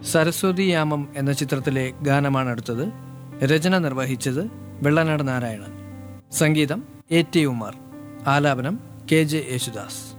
സരസ്വതി യാമം എന്ന ചിത്രത്തിലെ ഗാനമാണ് അടുത്തത്. രചന നിർവഹിച്ചത് വെള്ളനാട് നാരായണൻ. സംഗീതം A.T. ഉമാർ. ആലാപനം KJ യേശുദാസ്.